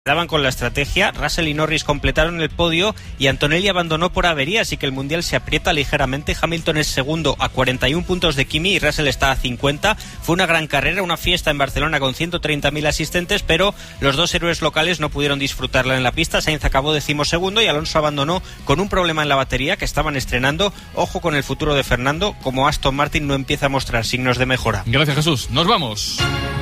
Daban con la estrategia, Russell y Norris completaron el podio y Antonelli abandonó por avería, así que el Mundial se aprieta ligeramente. Hamilton es segundo a 41 puntos de Kimi y Russell está a 50. Fue una gran carrera, una fiesta en Barcelona con 130.000 asistentes, pero los dos héroes locales no pudieron disfrutarla en la pista. Sainz acabó 12º y Alonso abandonó con un problema en la batería que estaban estrenando. Ojo con el futuro de Fernando, como Aston Martin no empieza a mostrar signos de mejora. Gracias, Jesús. Nos vamos.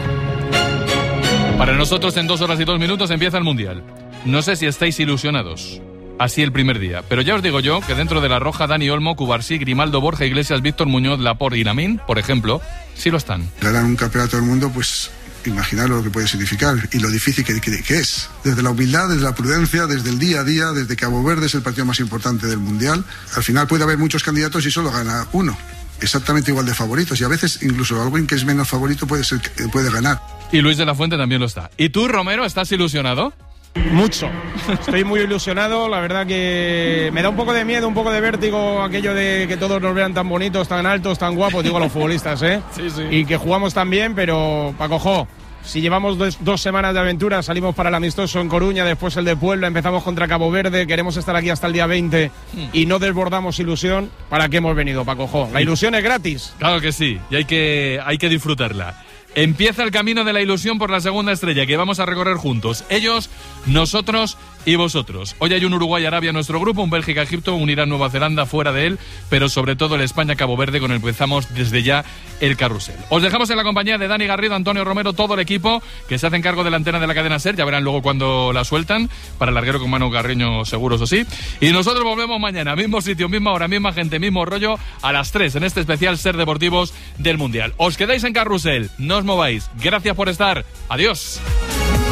Para nosotros en 2 horas y 2 minutos empieza el Mundial. No sé si estáis ilusionados, así el primer día, pero ya os digo yo que dentro de la roja Dani Olmo, Cubarsí, Grimaldo, Borja Iglesias, Víctor Muñoz, Laporte y Lamine, por ejemplo, sí lo están. Ganar un campeonato del mundo, pues imaginar lo que puede significar y lo difícil que es. Desde la humildad, desde la prudencia, desde el día a día, desde Cabo Verde es el partido más importante del Mundial. Al final puede haber muchos candidatos y solo gana uno. Exactamente igual de favoritos y a veces incluso alguien que es menos favorito puede ganar. Y Luis de la Fuente también lo está. ¿Y tú, Romero, estás ilusionado? Mucho. Estoy muy ilusionado. La verdad que me da un poco de miedo, un poco de vértigo aquello de que todos nos vean tan bonitos, tan altos, tan guapos, digo los futbolistas, ¿eh? Sí, sí. Y que jugamos tan bien, pero Paco, si llevamos 2 semanas de aventura, salimos para el amistoso en Coruña, después el de Puebla, empezamos contra Cabo Verde, queremos estar aquí hasta el día 20 y no desbordamos ilusión, ¿para qué hemos venido, Paco? La ilusión es gratis. Claro que sí, y hay que disfrutarla. Empieza el camino de la ilusión por la segunda estrella que vamos a recorrer juntos. Ellos, nosotros y vosotros. Hoy hay un Uruguay-Arabia en nuestro grupo, un Bélgica-Egipto, un Irán-Nueva Zelanda fuera de él, pero sobre todo el España-Cabo Verde con el que empezamos desde ya el carrusel. Os dejamos en la compañía de Dani Garrido, Antonio Romero, todo el equipo que se hacen cargo de la antena de la cadena SER. Ya verán luego cuando la sueltan, para el larguero con Manu Carreño seguros o sí. Y nosotros volvemos mañana, mismo sitio, misma hora, misma gente, mismo rollo, a las 3 en este especial SER Deportivos del Mundial. Os quedáis en carrusel, no os mováis. Gracias por estar. Adiós.